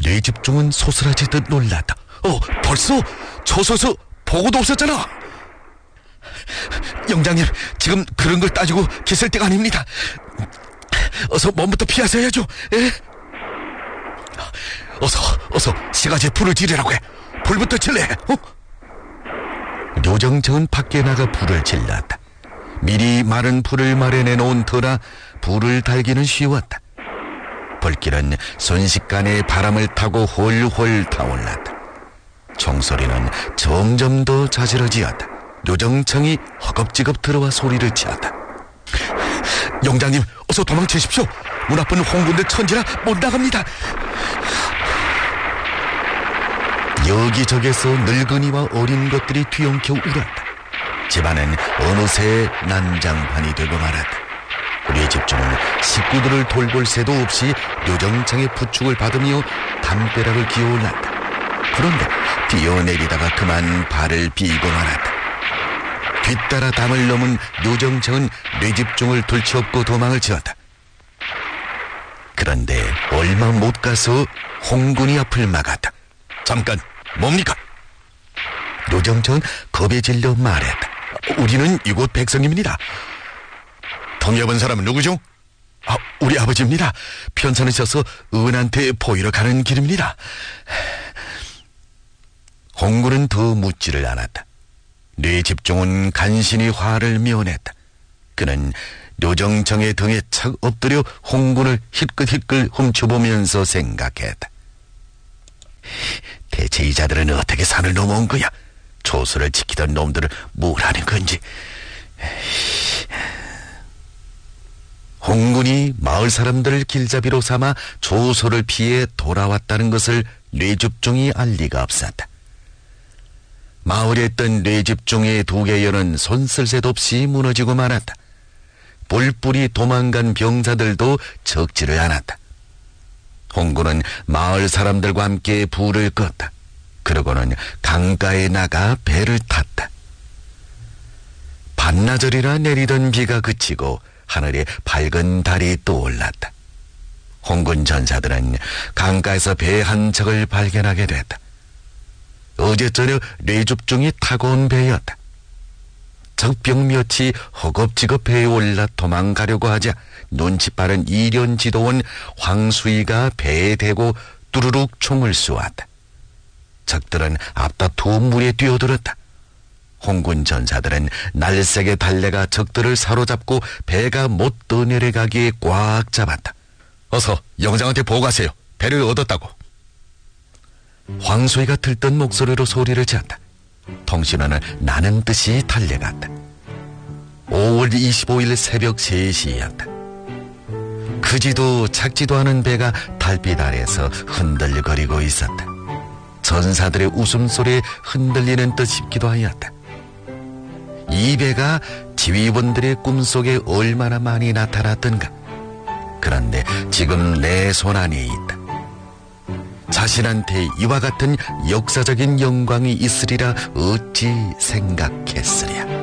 뇌집중은 소스라지듯 놀랐다. 벌써 초소에서 보고도 없었잖아. 영장님, 지금 그런 걸 따지고 계실 때가 아닙니다. 어서 몸부터 피하셔야죠. 예? 어서 시가지에 불을 지르라고 해. 불부터 질래. 료정청은 밖에 나가 불을 질렀다. 미리 마른 불을 마련해 놓은 터라 불을 달기는 쉬웠다. 불길은 순식간에 바람을 타고 홀홀 타올랐다. 총소리는 점점 더 자지러지었다. 료정청이 허겁지겁 들어와 소리를 치었다. 영장님, 어서 도망치십시오. 문 앞은 홍군들 천지라 못 나갑니다. 여기저기서 늙은이와 어린 것들이 뒤엉켜 울었다. 집안은 어느새 난장판이 되고 말았다. 우리의 집중은 식구들을 돌볼 새도 없이 료정창의 부축을 받으며 담벼락을 기어올랐다. 그런데 뛰어내리다가 그만 발을 비고 말았다. 뒤따라 담을 넘은 료정창은 뇌집중을 돌치엎고 도망을 치었다. 그런데 얼마 못 가서 홍군이 앞을 막았다. 잠깐, 뭡니까? 료정창은 겁에 질려 말했다. 우리는 이곳 백성입니다. 통역한 사람은 누구죠? 우리 아버지입니다. 편찮으셔서 은한테 보이러 가는 길입니다. 홍군은 더 묻지를 않았다. 뇌집중은 간신히 화를 면했다. 그는 료정청의 등에 착 엎드려 홍군을 희끗희끗 훔쳐보면서 생각했다. 대체 이 자들은 어떻게 산을 넘어온 거야? 조수를 지키던 놈들을 뭘 하는 건지. 홍군이 마을 사람들을 길잡이로 삼아 조소를 피해 돌아왔다는 것을 뇌집중이 알 리가 없었다. 마을에 있던 뇌집중의 두개연은 손쓸 새 없이 무너지고 말았다. 뿔뿔이 도망간 병사들도 적지를 않았다. 홍군은 마을 사람들과 함께 불을 껐다. 그러고는 강가에 나가 배를 탔다. 반나절이나 내리던 비가 그치고 하늘에 밝은 달이 떠올랐다. 홍군 전사들은 강가에서 배 한 척을 발견하게 됐다. 어제 저녁 뇌집중이 타고 온 배였다. 적병몇이 허겁지겁 배에 올라 도망가려고 하자 눈치 빠른 이련 지도원 황수이가 배에 대고 뚜루룩 총을 쏘았다. 적들은 앞다투어 물에 뛰어들었다. 홍군 전사들은 날쌔게 달려가 적들을 사로잡고 배가 못 떠내려가기에 꽉 잡았다. 어서 영장한테 보고하세요. 배를 얻었다고. 황소희가 들뜬 목소리로 소리를 지었다. 통신원은 나는 듯이 달려갔다. 5월 25일 새벽 3시였다. 크지도 작지도 않은 배가 달빛 아래에서 흔들거리고 있었다. 전사들의 웃음소리에 흔들리는 듯 싶기도 하였다. 이 배가 지휘원들의 꿈속에 얼마나 많이 나타났던가. 그런데 지금 내 손안에 있다. 자신한테 이와 같은 역사적인 영광이 있으리라 어찌 생각했으랴.